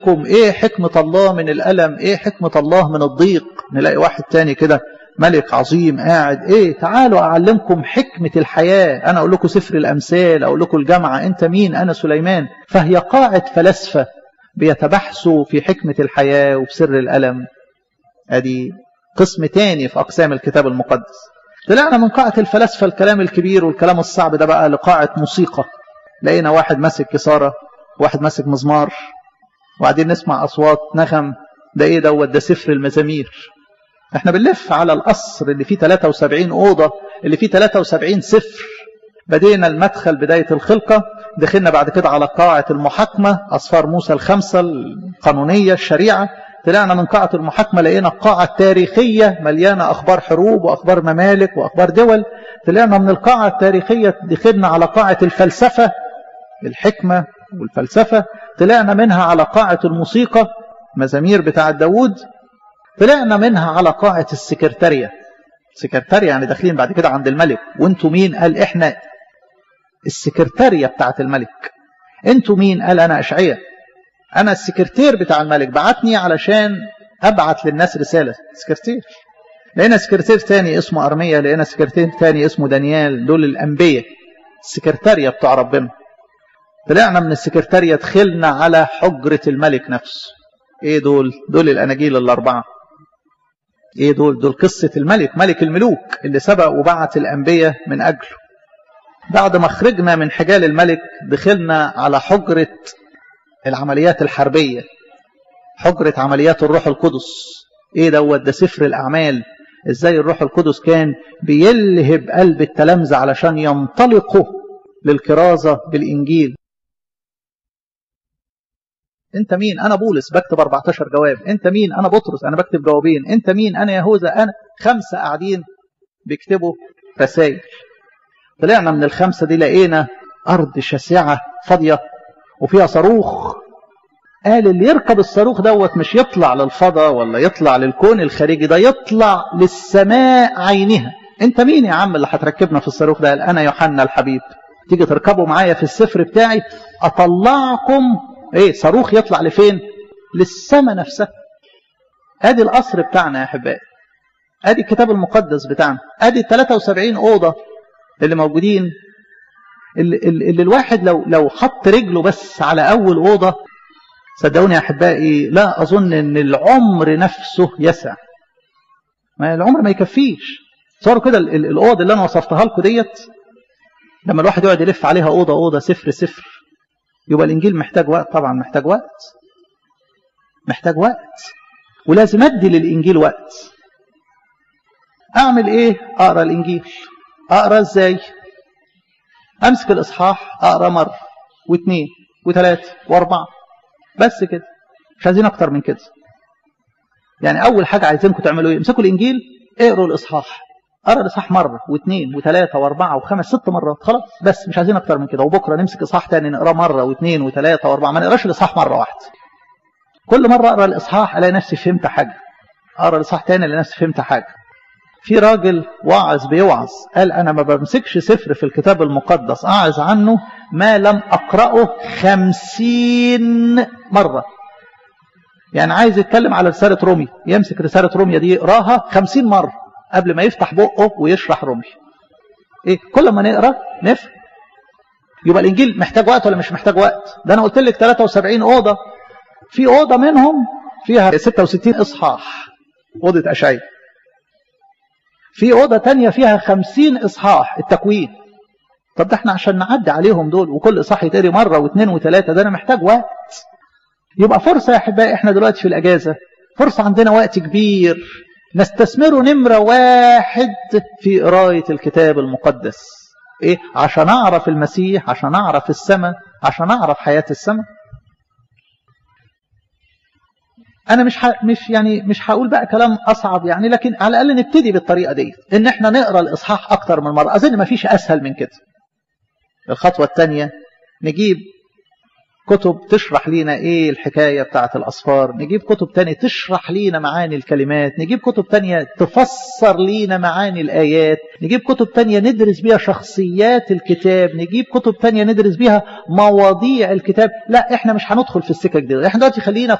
ايه حكمة الله من الألم، ايه حكمة الله من الضيق. نلاقي واحد تاني كده ملك عظيم قاعد، ايه تعالوا اعلمكم حكمة الحياة، انا اقول لكم سفر الامثال، اقول لكم الجامعة. انت مين؟ انا سليمان. فهي قاعة فلاسفة بيتبحثوا في حكمة الحياة وبسر الألم. ادي قسم تاني في اقسام الكتاب المقدس. طلعنا من قاعة الفلاسفة الكلام الكبير والكلام الصعب ده بقى لقاعة موسيقى. لقينا واحد ماسك كسارة، واحد ماسك مزمار، وبعدين نسمع أصوات نغم. ده إيه دوت؟ ده سفر المزامير. احنا بنلف على القصر اللي فيه 73 أوضة، اللي فيه 73 سفر. بدينا المدخل بداية الخلقة، دخلنا بعد كده على قاعة المحاكمة، أصفار موسى الخمسة القانونية الشريعة. طلعنا من قاعة المحاكمة لقينا القاعة التاريخية مليانة أخبار حروب وأخبار ممالك وأخبار دول. طلعنا من القاعة التاريخية دخلنا على قاعة الفلسفة، الحكمة والفلسفة. طلعنا منها على قاعة الموسيقى، مزامير بتاع داود. طلعنا منها على قاعة السكرتارية. سكرتارية يعني داخلين بعد كده عند الملك. وانتوا مين؟ قال احنا السكرتارية بتاعت الملك. انتوا مين؟ قال انا اشعياء، انا السكرتير بتاع الملك، بعتني علشان ابعت للناس رسالة. سكرتير. لقينا سكرتير تاني اسمه أرميا، لقينا سكرتير تاني اسمه دانيال. دول الأنبياء، السكرتارية بتاع ربنا. طلعنا من السكرتارية دخلنا على حجرة الملك نفسه. ايه دول؟ دول الأناجيل الأربعة. ايه دول؟ دول قصة الملك، ملك الملوك اللي سبق وبعت الأنبياء من أجله. بعد ما خرجنا من حجال الملك دخلنا على حجرة العمليات الحربية، حجرة عمليات الروح القدس. ايه دوت؟ ده سفر الأعمال. ازاي الروح القدس كان بيلهب قلب التلامذة علشان ينطلقوا للكرازة بالإنجيل. انت مين؟ انا بولس بكتب 14 جواب. انت مين؟ انا بطرس انا بكتب جوابين. انت مين؟ انا يهوذا. انا 5 قاعدين بيكتبوا رسائل. طلعنا من ال5 دي لقينا ارض شاسعة فاضية وفيها صاروخ. قال اللي يركب الصاروخ دوت مش يطلع للفضاء ولا يطلع للكون الخارجي، ده يطلع للسماء عينها. انت مين يا عم اللي هتركبنا في الصاروخ ده؟ قال انا يوحنا الحبيب. تيجي تركبوا معايا في السفر بتاعي اطلعكم. ايه؟ صاروخ يطلع لفين؟ للسماء نفسها. ادي القصر بتاعنا يا احبائي، ادي الكتاب المقدس بتاعنا، ادي 73 اوضه اللي موجودين، اللي الواحد لو حط رجله بس على اول اوضه، صدقوني يا احبائي لا اظن ان العمر نفسه يسع. ما العمر ما يكفيش. صاروا كده الاوض اللي انا وصفتها لكم ديت، لما الواحد يقعد يلف عليها اوضه اوضه سفر سفر، يبقى الانجيل محتاج وقت. طبعا محتاج وقت، محتاج وقت، ولازم ادي للانجيل وقت. اعمل ايه؟ اقرا الانجيل. اقرا ازاي؟ امسك الاصحاح اقرا مره واثنين وثلاثه واربعه، بس كده. مش عايزين اكتر من كده. يعني اول حاجه عايزينكم تعملوا ايه؟ امسكوا الانجيل اقروا الاصحاح. اقرا الاصحاح مره واثنين وثلاثه واربعه وخمس 6 مرات، خلاص بس مش عايزين اكتر من كده. وبكره نمسك اصحاح تاني نقراه مره واثنين وثلاثه واربعه. ما نقراش الاصحاح مره واحده. كل مره اقرا الاصحاح الاقي نفسي فهمت حاجه، اقرا الاصحاح تاني الاقي نفسي فهمت حاجه. في راجل واعظ بيوعظ قال انا ما بمسكش سفر في الكتاب المقدس اعظ عنه ما لم اقراه 50 مره. يعني عايز يتكلم على رساله روميا، يمسك رساله روميا دي يقراها 50 مره قبل ما يفتح بقه ويشرح روميا. ايه؟ كل ما نقرا نفهم. يبقى الانجيل محتاج وقت ولا مش محتاج وقت؟ ده انا قلت لك 73 اوضه، في اوضه منهم فيها 66 اصحاح، اوضه اشعياء. في اوضه تانية فيها 50 اصحاح، التكوين. طب ده احنا عشان نعدي عليهم دول وكل اصحاح يتقري مره واثنين وثلاثه، ده انا محتاج وقت. يبقى فرصه يا احبائي، احنا دلوقتي في الاجازه، فرصه عندنا وقت كبير نستثمره نمرة 1 في قراية الكتاب المقدس. ايه؟ عشان اعرف المسيح، عشان اعرف السماء، عشان اعرف حياة السماء. انا مش هقول بقى كلام اصعب يعني، لكن على الاقل نبتدي بالطريقة دي، ان احنا نقرا الاصحاح اكتر من مرة. اظن ما فيش اسهل من كده. الخطوة الثانية نجيب كتب تشرح لينا ايه الحكاية بتاعت الأصفار، نجيب كتب تانية تشرح لينا معاني الكلمات، نجيب كتب تانية تفسر لينا معاني الآيات، نجيب كتب تانية ندرس بيها شخصيات الكتاب، نجيب كتب تانية ندرس بيها مواضيع الكتاب. لا احنا مش هندخل في السكك دي، احنا دلوقتي خلينا